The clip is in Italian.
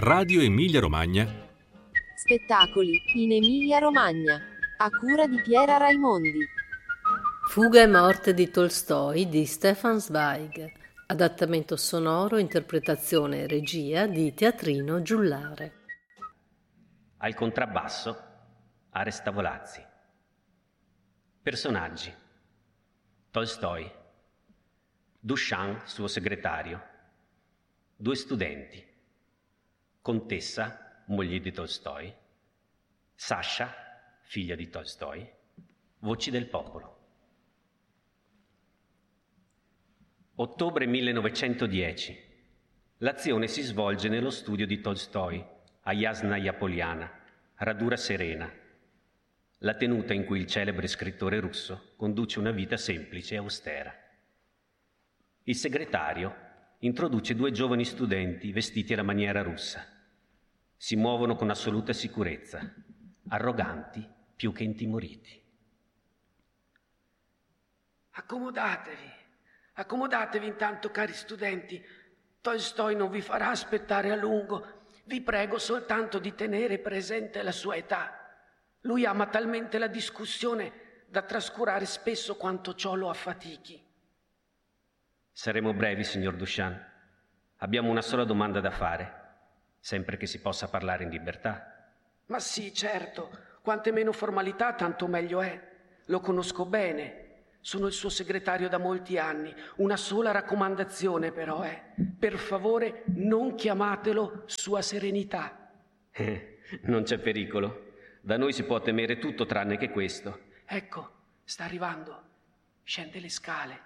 Radio Emilia-Romagna. Spettacoli in Emilia-Romagna, a cura di Piera Raimondi. Fuga e morte di Tolstoj di Stefan Zweig. Adattamento sonoro, interpretazione e regia di Teatrino Giullare. Al contrabbasso Ares Tavolazzi. Personaggi: Tolstoj, Duchamp, suo segretario, 2 studenti, Contessa, moglie di Tolstoj, Sasha, figlia di Tolstoj, voci del popolo. Ottobre 1910. L'azione si svolge nello studio di Tolstoj, a Jasnaja Poliana, Radura Serena, la tenuta in cui il celebre scrittore russo conduce una vita semplice e austera. Il segretario introduce 2 giovani studenti vestiti alla maniera russa. Si muovono con assoluta sicurezza, arroganti più che intimoriti. Accomodatevi intanto, cari studenti. Tolstoj non vi farà aspettare a lungo. Vi prego soltanto di tenere presente la sua età. Lui ama talmente la discussione da trascurare spesso quanto ciò lo affatichi. Saremo brevi, signor Duchamp. Abbiamo una sola domanda da fare, sempre che si possa parlare in libertà. Ma sì, certo. Quante meno formalità, tanto meglio è. Lo conosco bene. Sono il suo segretario da molti anni. Una sola raccomandazione però è: per favore non chiamatelo Sua Serenità. Non c'è pericolo. Da noi si può temere tutto tranne che questo. Ecco, sta arrivando. Scende le scale.